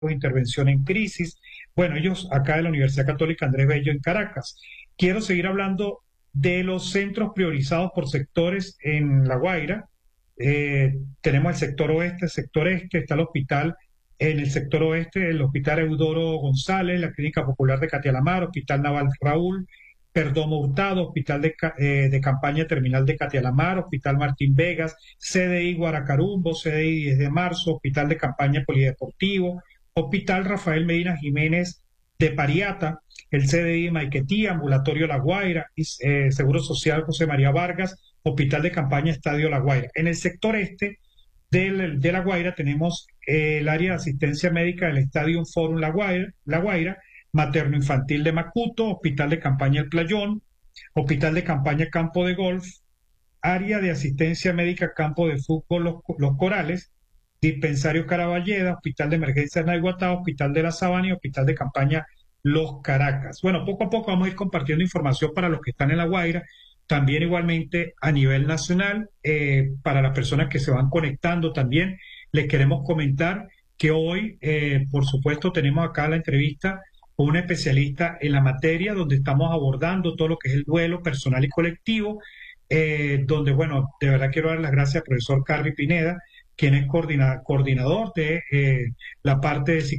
de intervención en crisis. Bueno, ellos acá de la Universidad Católica Andrés Bello en Caracas. Quiero seguir hablando de los centros priorizados por sectores en La Guaira. Tenemos el sector oeste, el sector este, está el hospital en el sector oeste, el Hospital Eudoro González, la Clínica Popular de Catialamar, Hospital Naval Raúl, Perdomo Hurtado, Hospital de Campaña Terminal de Catialamar, Hospital Martín Vegas, CDI Guaracarumbo, CDI 10 de marzo, Hospital de Campaña Polideportivo, Hospital Rafael Medina Jiménez de Pariata, el CDI Maiquetía, Ambulatorio La Guaira, Seguro Social José María Vargas, Hospital de Campaña Estadio La Guaira. En el sector este de La Guaira tenemos el área de asistencia médica del Estadio Forum La Guaira, Materno Infantil de Macuto, Hospital de Campaña El Playón, Hospital de Campaña Campo de Golf, área de asistencia médica Campo de Fútbol Los Corales, Dispensario Caraballeda, Hospital de Emergencias Naiguatá, Hospital de la Sabana y Hospital de Campaña Los Caracas. Bueno, poco a poco vamos a ir compartiendo información para los que están en La Guaira, también igualmente a nivel nacional, para las personas que se van conectando también, les queremos comentar que hoy, por supuesto, tenemos acá la entrevista con un especialista en la materia, donde estamos abordando todo lo que es el duelo personal y colectivo, donde, bueno, de verdad quiero dar las gracias al profesor Carlos Pineda, quien es coordinador de la parte de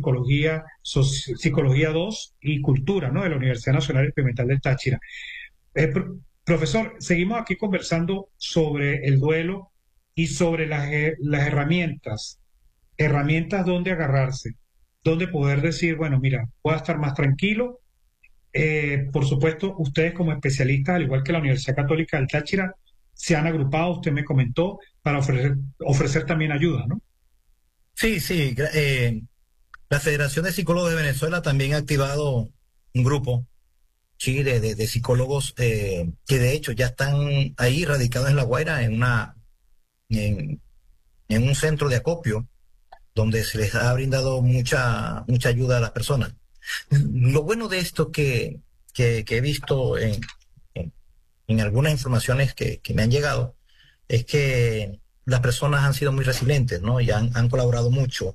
psicología 2 y cultura, ¿no?, de la Universidad Nacional Experimental del Táchira. Profesor, seguimos aquí conversando sobre el duelo y sobre las herramientas donde agarrarse, donde poder decir, bueno, mira, puedo estar más tranquilo. Por supuesto, ustedes como especialistas, al igual que la Universidad Católica del Táchira, se han agrupado, usted me comentó, para ofrecer también ayuda, ¿no? Sí, sí. La Federación de Psicólogos de Venezuela también ha activado un grupo, sí, de psicólogos que de hecho ya están ahí radicados en La Guaira, en, en un centro de acopio donde se les ha brindado mucha ayuda a las personas. Lo bueno de esto que he visto en algunas informaciones que me han llegado es que las personas han sido muy resilientes, ¿no? Y han colaborado mucho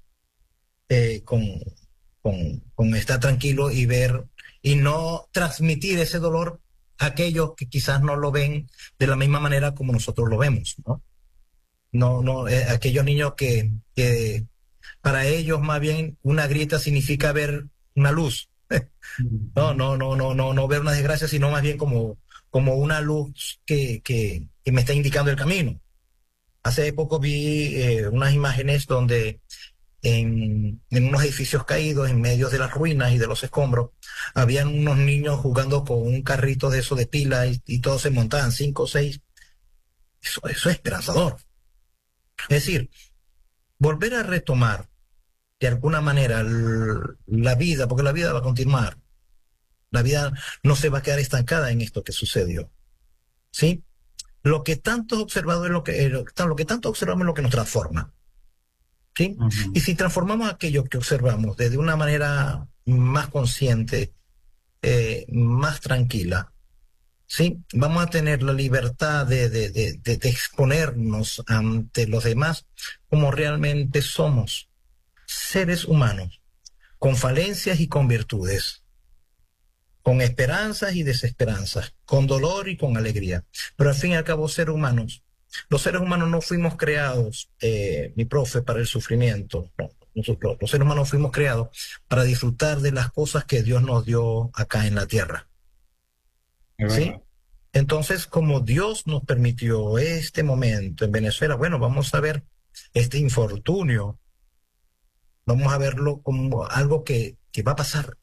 eh, con, con estar tranquilo y ver y no transmitir ese dolor a aquellos que quizás no lo ven de la misma manera como nosotros lo vemos, ¿no? No, aquellos niños que para ellos más bien una grieta significa ver una luz. No ver una desgracia, sino más bien como una luz que me está indicando el camino. Hace poco vi unas imágenes donde en unos edificios caídos, en medio de las ruinas y de los escombros, habían unos niños jugando con un carrito de eso de pila y todos se montaban, 5 o 6. Eso es esperanzador. Es decir, volver a retomar de alguna manera la vida, porque la vida va a continuar. La vida no se va a quedar estancada en esto que sucedió. ¿Sí? Lo que tanto observado es lo que tanto observamos es lo que nos transforma. ¿Sí? Ujú. Y si transformamos aquello que observamos de una manera más consciente, más tranquila, ¿sí? Vamos a tener la libertad de exponernos ante los demás como realmente somos, seres humanos, con falencias y con virtudes, con esperanzas y desesperanzas, con dolor y con alegría. Pero al fin y al cabo, seres humanos. Los seres humanos no fuimos creados, mi profe, para el sufrimiento. No. Nosotros, los seres humanos fuimos creados para disfrutar de las cosas que Dios nos dio acá en la tierra. Es ¿Sí? verdad. Entonces, como Dios nos permitió este momento en Venezuela, bueno, vamos a ver este infortunio, vamos a verlo como algo que va a pasar,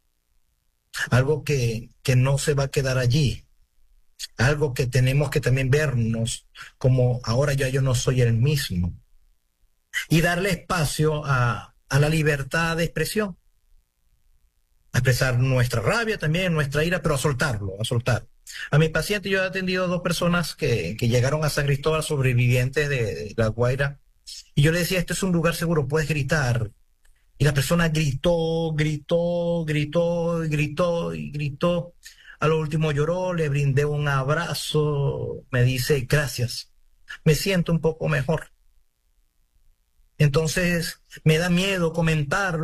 algo que no se va a quedar allí, algo que tenemos que también vernos como ahora ya yo no soy el mismo y darle espacio a la libertad de expresión, a expresar nuestra rabia también, nuestra ira, pero a soltarlo, a soltar. A mi paciente yo he atendido 2 personas que llegaron a San Cristóbal, sobrevivientes de La Guaira, y yo le decía, este es un lugar seguro, puedes gritar. Y la persona gritó, gritó, gritó, gritó y gritó. A lo último lloró, le brindé un abrazo, me dice, gracias, me siento un poco mejor. Entonces me da miedo comentarlo